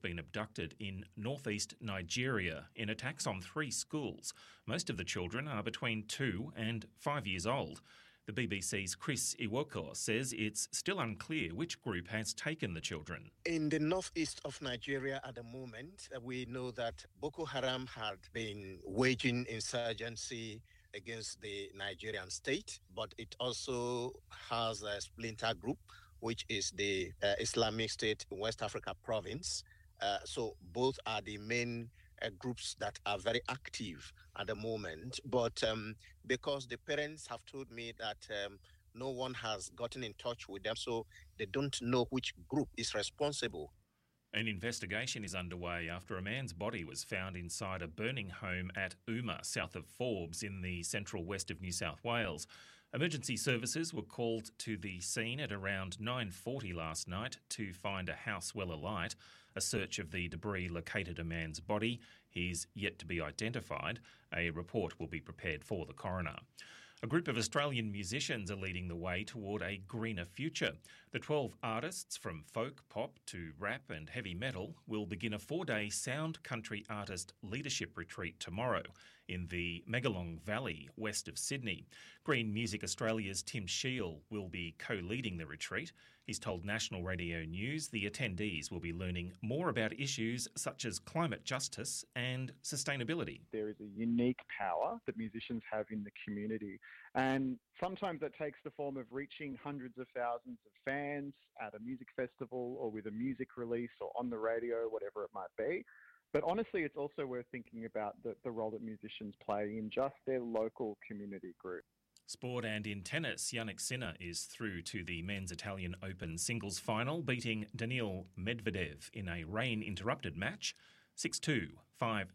been abducted in northeast Nigeria in attacks on 3 schools. Most of the children are between 2 and 5 years old. The BBC's Chris Iwoko says it's still unclear which group has taken the children. In the northeast of Nigeria at the moment, we know that Boko Haram had been waging insurgency against the Nigerian state, but it also has a splinter group, which is the Islamic State in West Africa province. So both are the main groups that are very active at the moment. But because the parents have told me that no one has gotten in touch with them, so they don't know which group is responsible. An investigation is underway after a man's body was found inside a burning home at Uma, south of Forbes, in the central west of New South Wales. Emergency services were called to the scene at around 9:40 last night to find a house well alight. A search of the debris located a man's body. He's yet to be identified. A report will be prepared for the coroner. A group of Australian musicians are leading the way toward a greener future. The 12 artists from folk, pop to rap and heavy metal will begin a 4-day sound country artist leadership retreat tomorrow in the Megalong Valley, west of Sydney. Green Music Australia's Tim Shiel will be co-leading the retreat. He's told National Radio News the attendees will be learning more about issues such as climate justice and sustainability. There is a unique power that musicians have in the community, and sometimes that takes the form of reaching hundreds of thousands of fans at a music festival or with a music release or on the radio, whatever it might be. But honestly, it's also worth thinking about the role that musicians play in just their local community group. Sport and in tennis, Jannik Sinner is through to the Men's Italian Open singles final, beating Daniil Medvedev in a rain-interrupted match, 6-2, 5-7,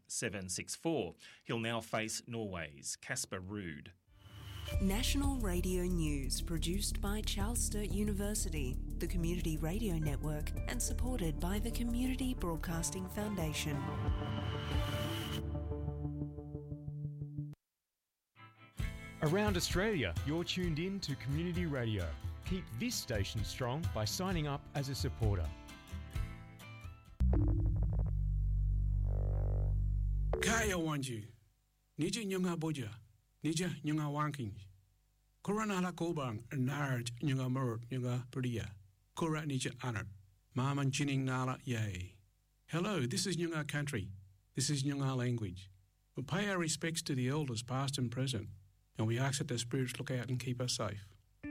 6-4. He'll now face Norway's Casper Ruud. National Radio News, produced by Charles Sturt University, the Community Radio Network, and supported by the Community Broadcasting Foundation. Around Australia, you're tuned in to Community Radio. Keep this station strong by signing up as a supporter. Kaya wanji, nija nyunga boja, nija nyunga wanking. Korana la kobang, nard nyunga murd nyunga priya. Kora nija anar, maman chining nala yay. Hello, this is Nyunga country. This is Nyunga language. We pay our respects to the elders past and present, and we ask that their spirits look out and keep us safe.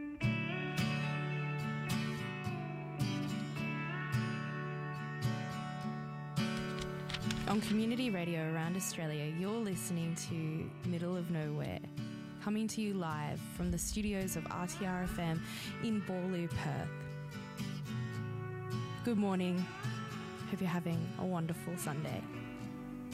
On Community Radio around Australia, you're listening to Middle of Nowhere, coming to you live from the studios of RTRFM in Boorloo, Perth. Good morning. Hope you're having a wonderful Sunday.